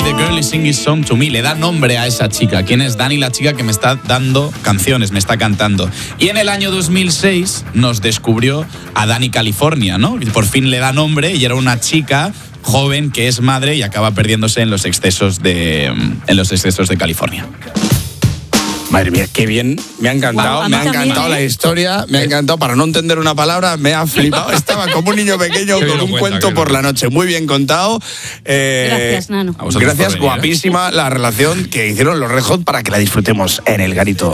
The Girl Is Singing Song to Me. Le da nombre a esa chica. ¿Quién es Dani? La chica que me está dando canciones, me está cantando. Y en el año 2006 nos descubrió a Dani California, ¿no? Y por fin le da nombre y era una chica joven que es madre y acaba perdiéndose en los excesos de California. Madre mía, qué bien. Me ha encantado, Wow, me ha encantado la historia, me ha encantado. Para no entender una palabra, me ha flipado. Estaba como un niño pequeño con un cuento por la noche. Muy bien contado. Gracias, Nano. Gracias, guapísima la relación que hicieron los Red Hot para que la disfrutemos en El Garito.